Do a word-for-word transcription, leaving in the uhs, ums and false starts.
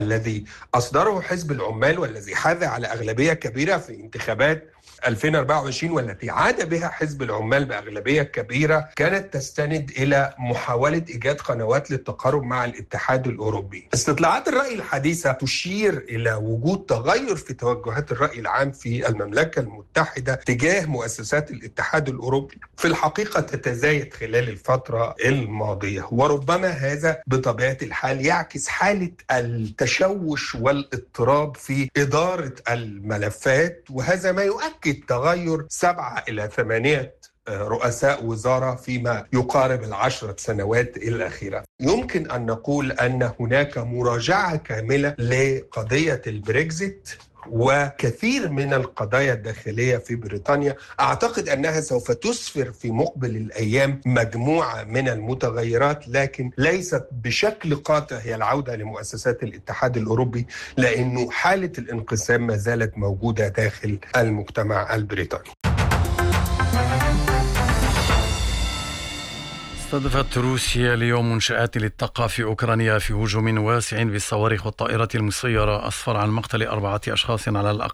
الذي أصدره حزب العمال والذي حاز على أغلبية كبيرة في انتخابات ألفين وأربعة وعشرين والتي عاد بها حزب العمال بأغلبية كبيرة كانت تستند إلى محاولة إيجاد قنوات للتقارب مع الاتحاد الأوروبي. استطلاعات الرأي الحديثة تشير إلى وجود تغير في توجهات الرأي العام في المملكة المتحدة تجاه مؤسسات الاتحاد الأوروبي في الحقيقة تتزايد خلال الفترة الماضية، وربما هذا بطبيعة الحال يعكس حالة التشوش والاضطراب في إدارة الملفات، وهذا ما يؤكد تغير سبعة إلى ثمانية رؤساء وزارة فيما يقارب العشرة سنوات الأخيرة. يمكن أن نقول أن هناك مراجعة كاملة لقضية البريكزيت وكثير من القضايا الداخلية في بريطانيا. أعتقد أنها سوف تسفر في مقبل الأيام مجموعة من المتغيرات، لكن ليست بشكل قاطع هي العودة لمؤسسات الاتحاد الأوروبي، لأنه حالة الانقسام ما زالت موجودة داخل المجتمع البريطاني. استهدفت روسيا اليوم منشآت للطاقة في أوكرانيا في هجوم واسع بالصواريخ والطائرات المسيرة، أسفر عن مقتل أربعة أشخاص على الأقل.